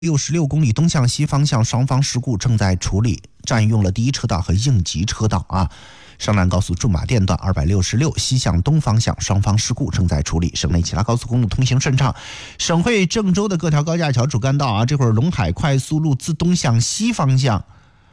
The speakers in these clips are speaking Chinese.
66公里东向西方向双方事故正在处理，占用了第一车道和应急车道啊。上南高速驻马店段266西向东方向双方事故正在处理，省内其他高速公路通行顺畅。省会郑州的各条高架桥主干道啊，这会儿陇海快速路自东向西方向，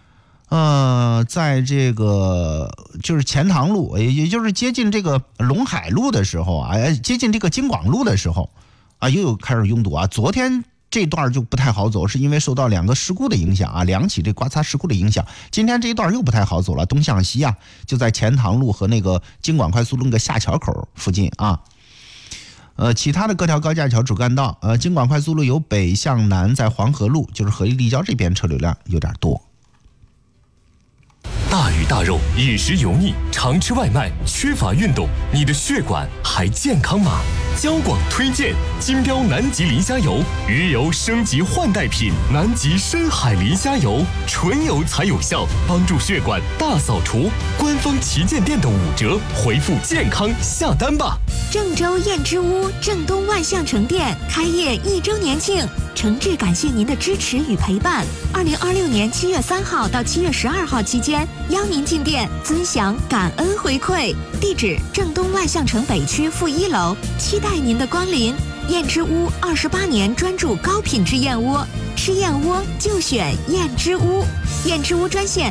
在这个就是钱塘路，也就是接近这个陇海路的时候啊，接近这个京广路的时候啊，又有开始拥堵啊。昨天这段就不太好走，是因为受到两个事故的影响啊，两起这刮擦事故的影响。今天这一段又不太好走了，东向西啊，就在钱塘路和那个京广快速路那个下桥口附近啊。其他的各条高架桥主干道，京广快速路由北向南，在黄河路就是合力立交这边车流量有点多。 大鱼大肉，饮食油腻，常吃外卖，缺乏运动，你的血管还健康吗？交广推荐金标南极磷虾油，鱼油升级换代品，南极深海磷虾油，纯油才有效，帮助血管大扫除。官方旗舰店的5折，回复健康下单吧。 郑州燕之屋郑东万象城店开业1周年庆，诚挚感谢您的支持与陪伴。2026年7月3号到7月12号期间，邀您进店尊享感恩回馈。地址：郑东万象城北区负1楼，期待您的光临。燕之屋28年专注高品质燕窝，吃燕窝就选燕之屋。燕之屋专线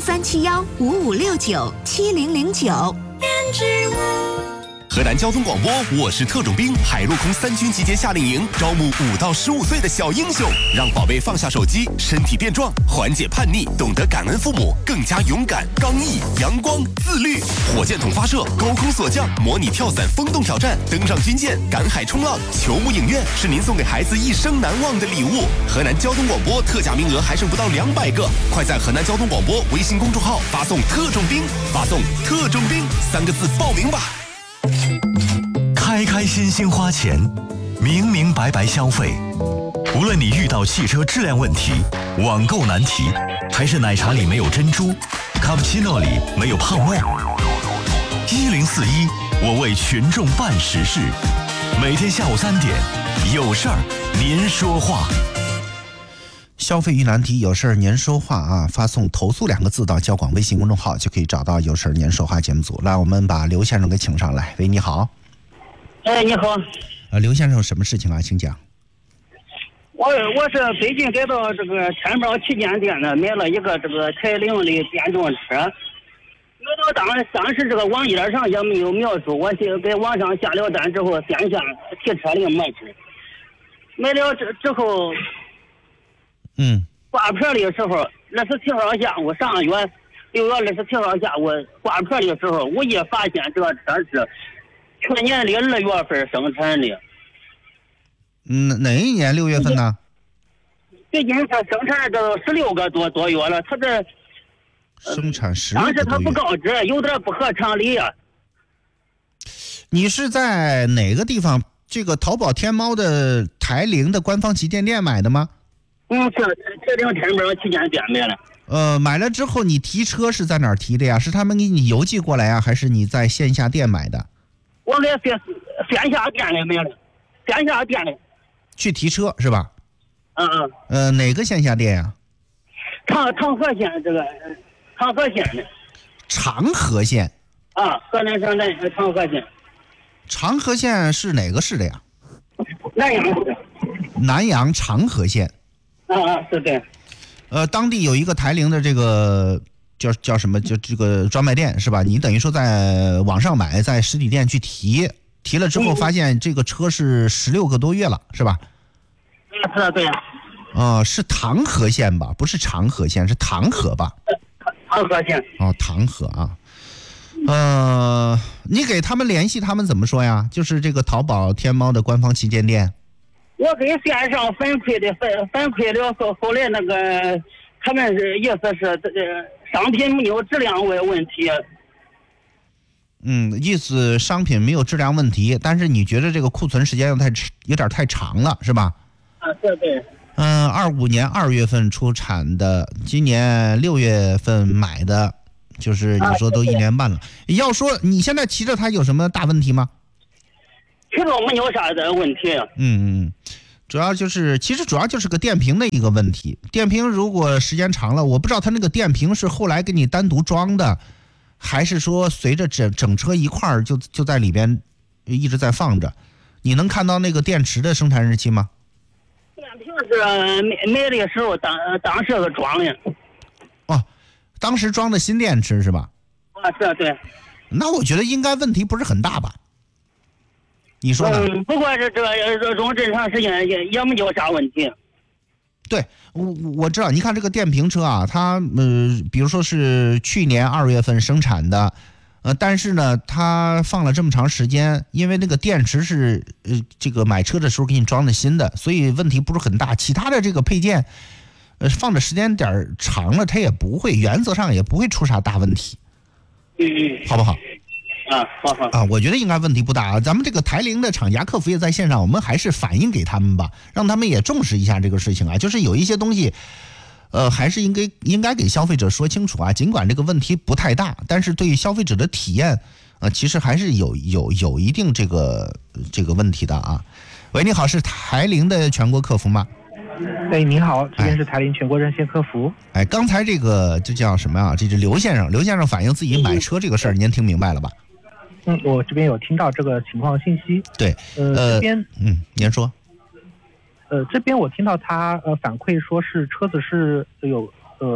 037155697009。燕之屋。 河南交通广播，我是特种兵，海陆空3军集结夏令营，招募5到15岁的小英雄，让宝贝放下手机，身体变壮，缓解叛逆，懂得感恩父母，更加勇敢、刚毅、阳光、自律。火箭筒发射，高空锁降，模拟跳伞风洞挑战，登上军舰，赶海冲浪，球幕影院是您送给孩子一生难忘的礼物。河南交通广播特价名额还剩不到200个，快在河南交通广播微信公众号发送特种兵，发送特种兵3个字报名吧。 开开心心花钱，明明白白消费。无论你遇到汽车质量问题、网购难题，还是奶茶里没有珍珠，卡布奇诺里没有泡沫，1041，我为群众办实事。每天下午3点，有事儿您说话。 消费遇难题，有事儿您说话啊！发送投诉2个字到交广微信公众号，就可以找到有事儿您说话节目组。来，我们把刘先生给请上来。喂，你好。 你好。 刘先生有什么事情啊？请讲。 我是最近给到这个天宝旗舰店呢，买了一个这个台铃的电动车。买到当时这个网页上也没有描述，我就给网上下了单之后，线下提车铃买制。买了之后。挂牌的时候，27号下午，上月6月27号下午挂牌的时候，无意发现这个车是去年的2月份生产的。 哪一年6月份呢？ 最近它生产这16个多月了，它这生产16个多月， 当时它不告知，有点不合常理啊。 你是在哪个地方？这个淘宝天猫的台铃的官方旗舰店买的吗？ 是台铃天宝旗舰店买了。 买了之后你提车是在哪儿提的呀？是他们给你邮寄过来呀，还是你在线下店买的？ 我在线下店里买的，线下店里去提车是吧？哪个线下店呀？ 长河县这个长河县的。 长河县。 河南省长河县。 长河县是哪个市的呀？ 南阳市。 南阳长河县。 是的。 当地有一个台铃的这个叫什么？就这个专卖店是吧？你等于说在网上买，在实体店去提了之后，发现这个车是16个多月了，是吧？ 是对。 是唐河县吧？不是长河县，是唐河吧？ 唐河县。 唐河啊。你给他们联系，他们怎么说呀？就是这个淘宝天猫的官方旗舰店。 我给线上反馈了，后来那个他们是意思是这个商品没有质量问题。 意思商品没有质量问题，但是你觉得这个库存时间有点太长了，是吧？ 对。 25年2月份出产的，今年6月份买的，就是你说都1年半了。要说你现在骑着它有什么大问题吗？ 其实没有啥的问题。 其实主要就是个电瓶的一个问题。电瓶如果时间长了，我不知道它那个电瓶是后来给你单独装的，还是说随着整车一块儿就在里边一直在放着。你能看到那个电池的生产日期吗？ 电瓶是买的时候当时个装的。 哦，当时装的新电池是吧？ 啊，对。 那我觉得应该问题不是很大吧？你说呢？ 不过这种正常时间也没有啥问题。 对，我知道。你看这个电瓶车啊，它比如说是去年2月份生产的，但是呢，它放了这么长时间，因为那个电池是这个买车的时候给你装的新的，所以问题不是很大。其他的这个配件，放的时间点长了，它也不会，原则上也不会出啥大问题。好不好？ 好啊，我觉得应该问题不大。咱们这个台铃的厂家客服也在线上，我们还是反映给他们吧，让他们也重视一下这个事情啊。就是有一些东西，还是应该给消费者说清楚啊。尽管这个问题不太大，但是对于消费者的体验，其实还是有一定这个问题的啊。喂，你好，是台铃的全国客服吗？ 哎，您好，这边是台铃全国热线客服。 哎，刚才这个这叫什么啊？这是刘先生反映自己买车这个事儿，您听明白了吧？ 我这边有听到这个情况信息。 对， 这边您说。 这边我听到他反馈说是车子是有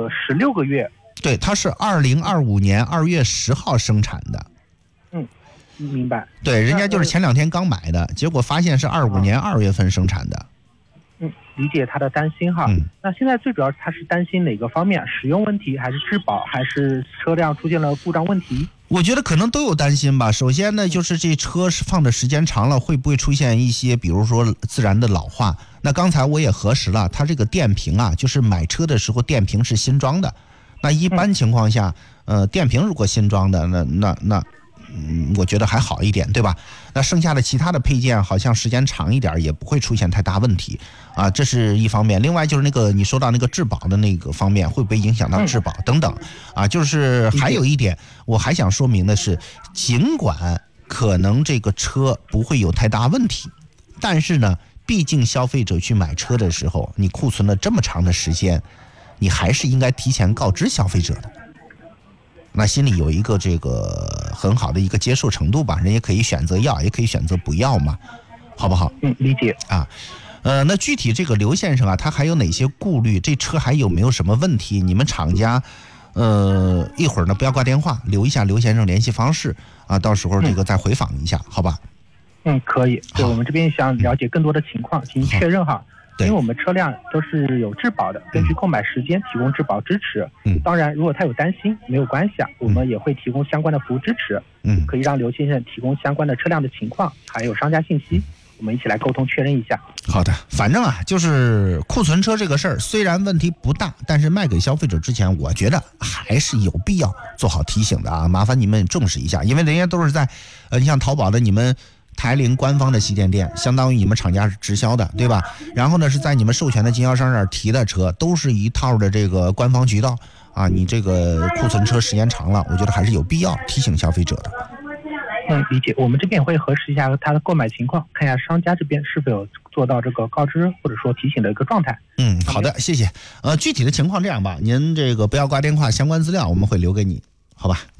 16个月。 对，它是2025年2月10号生产的。 明白。 对，人家就是前2天刚买的，结果发现是25年2月份生产的。 理解他的担心哈。那现在最主要他是担心哪个方面？使用问题，还是质保，还是车辆出现了故障问题？ 我觉得可能都有担心吧。首先呢，就是这车是放的时间长了，会不会出现一些比如说自然的老化？那刚才我也核实了，它这个电瓶啊，就是买车的时候电瓶是新装的。那一般情况下，电瓶如果新装的，那我觉得还好一点，对吧？那剩下的其他的配件好像时间长一点也不会出现太大问题啊，这是一方面。另外就是那个你说到那个质保的那个方面，会不会影响到质保等等啊？就是还有一点我还想说明的是，尽管可能这个车不会有太大问题，但是呢，毕竟消费者去买车的时候，你库存了这么长的时间，你还是应该提前告知消费者的。那心里有一个这个很好的一个接受程度吧，人也可以选择要，也可以选择不要嘛，好不好？ 理解啊。那具体这个刘先生啊，他还有哪些顾虑？这车还有没有什么问题？你们厂家，一会儿呢不要挂电话，留一下刘先生联系方式啊，到时候这个再回访一下，好吧？ 可以。对，我们这边想了解更多的情况，请确认哈。因为我们车辆都是有质保的，根据购买时间提供质保支持。当然，如果他有担心，没有关系啊，我们也会提供相关的服务支持。可以让刘先生提供相关的车辆的情况，还有商家信息，我们一起来沟通确认一下。 好的，反正啊，就是库存车这个事儿，虽然问题不大，但是卖给消费者之前，我觉得还是有必要做好提醒的啊，麻烦你们重视一下，因为人家都是在，你像淘宝的你们。台铃官方的旗舰店，相当于你们厂家是直销的，对吧？然后呢，是在你们授权的经销商那儿提的车，都是一套的这个官方渠道啊。你这个库存车时间长了，我觉得还是有必要提醒消费者的。 理解。我们这边也会核实一下他的购买情况，看一下商家这边是否有做到这个告知或者说提醒的一个状态。 好的，谢谢。具体的情况这样吧，您这个不要挂电话，相关资料我们会留给你，好吧？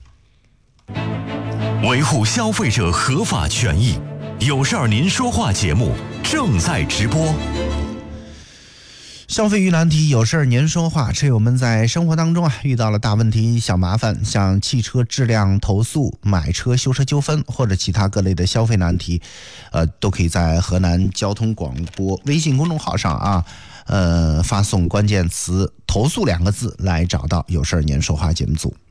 维护消费者合法权益，有事儿您说话节目正在直播。 消费遇难题，有事儿您说话。车友们在生活当中啊遇到了大问题、小麻烦，像汽车质量投诉、买车修车纠纷或者其他各类的消费难题，都可以在河南交通广播微信公众号上啊，发送关键词“投诉”2个字来找到有事儿您说话节目组。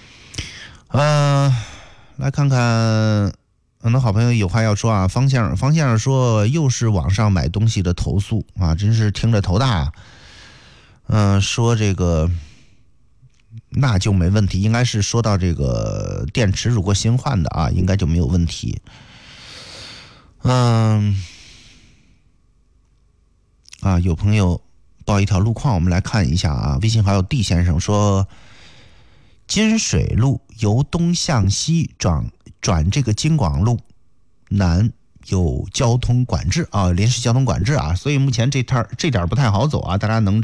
来看看，很多好朋友有话要说啊。方先生说又是网上买东西的投诉啊，真是听着头大啊。说这个那就没问题，应该是说到这个电池如果新换的啊，应该就没有问题。有朋友报一条路况，我们来看一下啊。微信好友 D 先生说，金水路由东向西转这个京广路南有交通管制啊，临时交通管制啊，所以目前这点不太好走啊，大家能